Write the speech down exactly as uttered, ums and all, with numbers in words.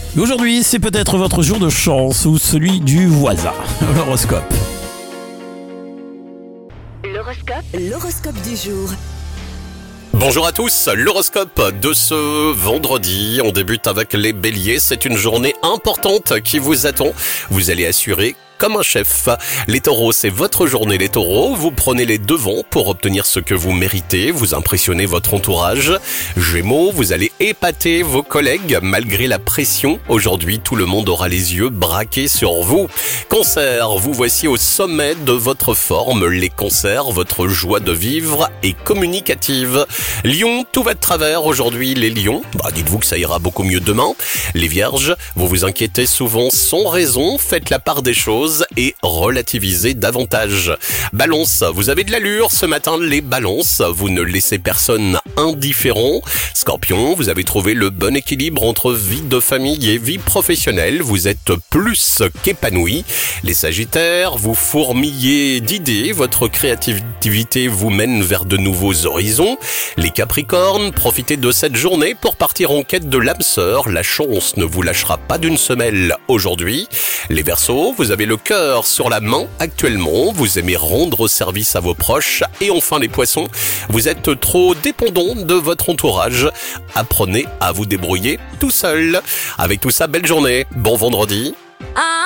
Et aujourd'hui, c'est peut-être votre jour de chance ou celui du voisin. L'horoscope. L'horoscope, l'horoscope du jour. Bonjour à tous, l'horoscope de ce vendredi. On débute avec les béliers. C'est une journée importante qui vous attend. Vous allez assurer comme un chef. Les taureaux, c'est votre journée les taureaux. Vous prenez les devants pour obtenir ce que vous méritez. Vous impressionnez votre entourage. Gémeaux, vous allez épater vos collègues malgré la pression. Aujourd'hui, tout le monde aura les yeux braqués sur vous. Cancer, vous voici au sommet de votre forme. Les cancers, votre joie de vivre est communicative. Lion, tout va de travers aujourd'hui les lions. Bah, dites-vous que ça ira beaucoup mieux demain. Les vierges, vous vous inquiétez souvent sans raison. Faites la part des choses et relativisez davantage. Balance, vous avez de l'allure ce matin les balances, vous ne laissez personne indifférent. Scorpion, vous avez trouvé le bon équilibre entre vie de famille et vie professionnelle, vous êtes plus qu'épanoui. Les sagittaires, vous fourmillez d'idées, votre créativité vous mène vers de nouveaux horizons. Les capricornes, profitez de cette journée pour partir en quête de l'âme sœur, la chance ne vous lâchera pas d'une semelle aujourd'hui. Les verseaux, vous avez le cœur sur la main actuellement, vous aimez rendre service à vos proches. Et enfin les poissons, vous êtes trop dépendants de votre entourage. Apprenez à vous débrouiller tout seul. Avec tout ça, belle journée, bon vendredi. Ah